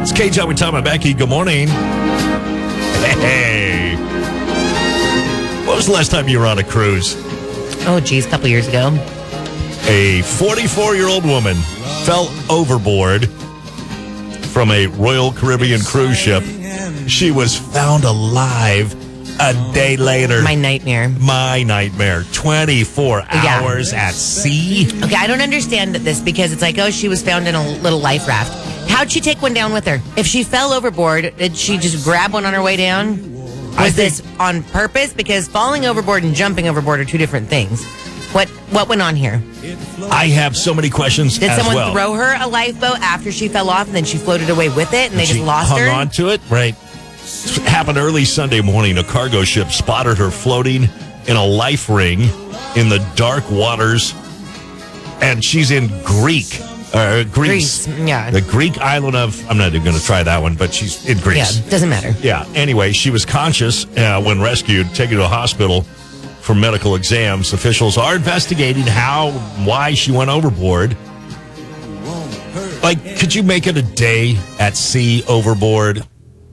It's K-Job with Tom and Becky. Good morning. Hey. When was the last time you were on a cruise? Oh, geez, a couple years ago. A 44-year-old woman fell overboard from a Royal Caribbean cruise ship. She was found alive a day later. My nightmare. 24 hours at sea. Okay, I don't understand this because it's like, oh, she was found in a little life raft. How'd she take one down with her? If she fell overboard, did she just grab one on her way down? Was this on purpose? Because falling overboard and jumping overboard are two different things. What went on here? I have so many questions Did as someone well. throw her a lifeboat after she fell off and then she floated away with it and they just lost her? Hung on to it? Right. This happened early Sunday morning. A cargo ship spotted her floating in a life ring in the dark waters. And she's in Greece. Yeah. The Greek island of, I'm not even going to try that one, but she's in Greece. Yeah, doesn't matter. Yeah. Anyway, she was conscious when rescued, taken to a hospital for medical exams. Officials are investigating why she went overboard. Like, could you make it a day at sea overboard?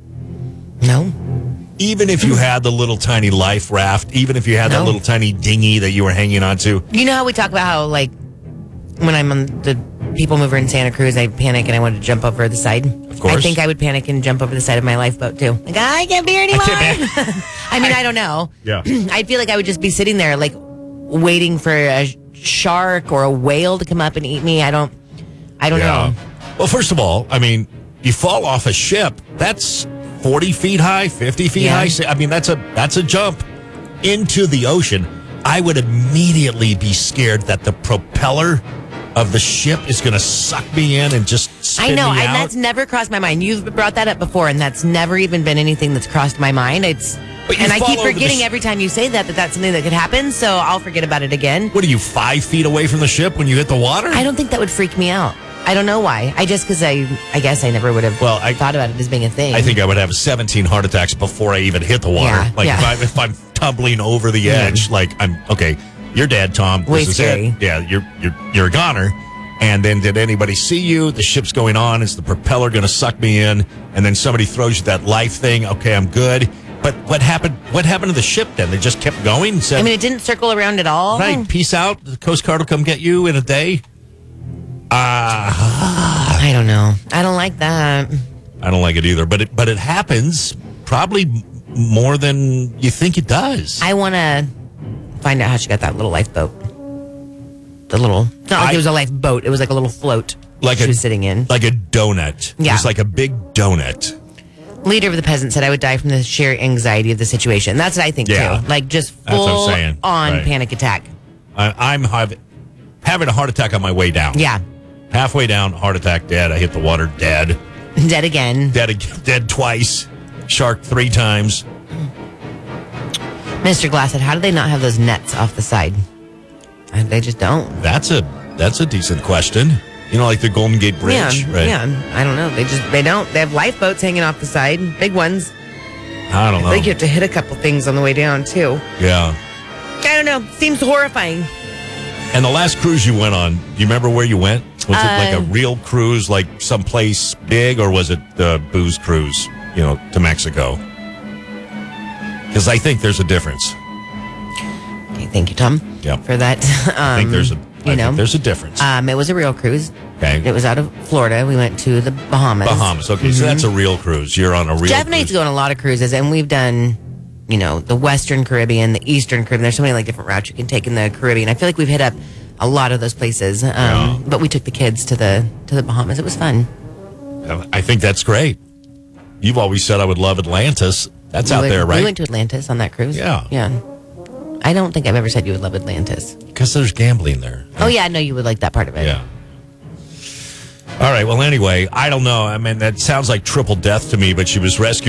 No. Even if you had the little tiny life raft, even if you had that little tiny dinghy that you were hanging onto. You know how we talk about how, like, when I'm on the people mover in Santa Cruz, I panic and I want to jump over the side? Of course. I think I would panic and jump over the side of my lifeboat, too. Like, I can't be here anymore. I mean, I don't know. Yeah. I feel like I would just be sitting there, like, waiting for a shark or a whale to come up and eat me. I don't know. Well, first of all, I mean, you fall off a ship. That's 40 feet high, 50 feet high. I mean, that's a jump into the ocean. I would immediately be scared that the propeller of the ship is going to suck me in and just spin me out. And that's never crossed my mind. You've brought that up before, and that's never even been anything that's crossed my mind. And I keep forgetting every time you say that's something that could happen, so I'll forget about it again. What are you, 5 feet away from the ship when you hit the water? I don't think that would freak me out. I don't know why. Because I guess I never would have thought about it as being a thing. I think I would have 17 heart attacks before I even hit the water. If I'm tumbling over the edge, I'm okay. You're dead, Tom. Way this is scary. it. Yeah, you're a goner. And then did anybody see you? The ship's going on. Is the propeller going to suck me in? And then somebody throws you that life thing. Okay, I'm good. But what happened? What happened to the ship then? They just kept going? And said, it didn't circle around at all. Right, peace out. The Coast Guard will come get you in a day. I don't know. I don't like that. I don't like it either. But it happens probably more than you think it does. I want to find out how she got that little lifeboat. It's not like it was a lifeboat. It was like a little float she was sitting in. Like a donut. Yeah. It's like a big donut. Leader of the peasant said I would die from the sheer anxiety of the situation. That's what I think, too. Like, just full on panic attack. I'm having a heart attack on my way down. Yeah. Halfway down, heart attack, dead. I hit the water, dead. Dead again. Dead twice. Shark 3 times. Mr. Glass said, how do they not have those nets off the side? They just don't. That's a decent question. You know, like the Golden Gate Bridge, right? Yeah, I don't know. They don't. They have lifeboats hanging off the side, big ones. I don't know. I think you have to hit a couple things on the way down, too. Yeah. I don't know. Seems horrifying. And the last cruise you went on, do you remember where you went? Was it like a real cruise, like someplace big, or was it the booze cruise, to Mexico? Because I think there's a difference. Okay, thank you, Tom, for that. I think there's a difference. It was a real cruise. Okay. It was out of Florida. We went to the Bahamas. Okay, so that's a real cruise. You're on a real Jeff and I's going on a lot of cruises, and we've done, the Western Caribbean, the Eastern Caribbean. There's so many different routes you can take in the Caribbean. I feel like we've hit up a lot of those places. But we took the kids to the Bahamas. It was fun. I think that's great. You've always said I would love Atlantis. That's out there, right? We went to Atlantis on that cruise. Yeah. Yeah. I don't think I've ever said you would love Atlantis. Because there's gambling there. Oh, yeah. No, you would like that part of it. Yeah. All right. Well, anyway, I don't know. I mean, that sounds like triple death to me, but she was rescued.